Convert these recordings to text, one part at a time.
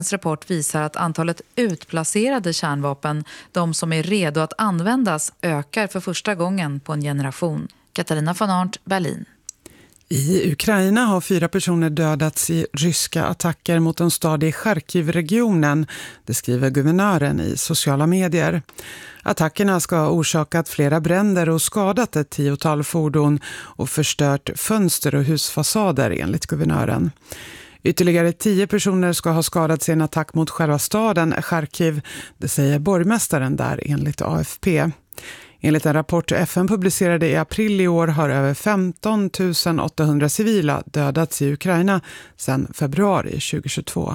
rapport visar att antalet utplacerade kärnvapen, de som är redo att användas, ökar för första gången på en generation. Katarina von Arndt, Berlin. I Ukraina har 4 personer dödats i ryska attacker mot en stad i Charkiv-regionen, det skriver guvernören i sociala medier. Attackerna ska ha orsakat flera bränder och skadat ett 10-tal fordon och förstört fönster och husfasader enligt guvernören. Ytterligare 10 personer ska ha skadats i en attack mot själva staden Charkiv, det säger borgmästaren där enligt AFP. Enligt en rapport FN publicerade i april i år har över 15 800 civila dödats i Ukraina sedan februari 2022.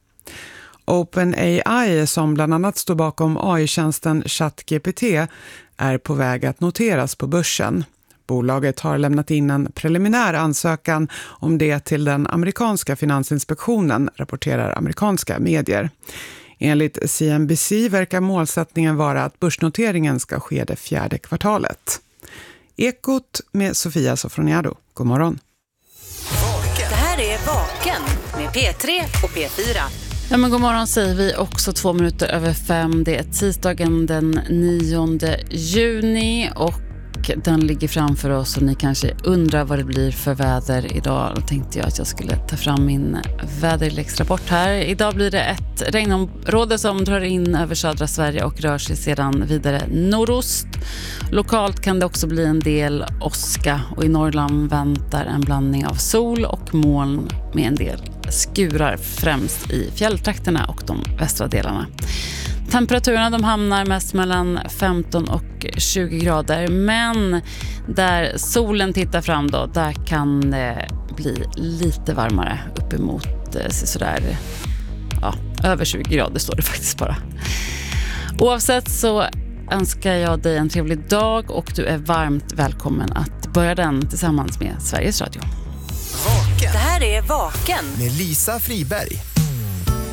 OpenAI, som bland annat står bakom AI-tjänsten ChatGPT, är på väg att noteras på börsen. Bolaget har lämnat in en preliminär ansökan om det till den amerikanska finansinspektionen, rapporterar amerikanska medier. Enligt CNBC verkar målsättningen vara att börsnoteringen ska ske det 4:e kvartalet. Ekot med Sofia Sofroniado. God morgon. Det här är Vaken med P3 och P4. Ja, men god morgon säger vi också 5:02. Det är tisdagen den 9 juni och den ligger framför oss och ni kanske undrar vad det blir för väder idag. Då tänkte jag att jag skulle ta fram min väderleksrapport här. Idag blir det ett regnområde som drar in över södra Sverige och rör sig sedan vidare nordost. Lokalt kan det också bli en del åska och i Norrland väntar en blandning av sol och moln med en del skurar främst i fjälltrakterna och de västra delarna. Temperaturerna de hamnar mest mellan 15 och 20 grader, men där solen tittar fram då, där kan det bli lite varmare, uppemot sådär, ja, över 20 grader står det faktiskt bara. Oavsett så önskar jag dig en trevlig dag och du är varmt välkommen att börja den tillsammans med Sveriges Radio. Det här är Vaken med Lisa Friberg.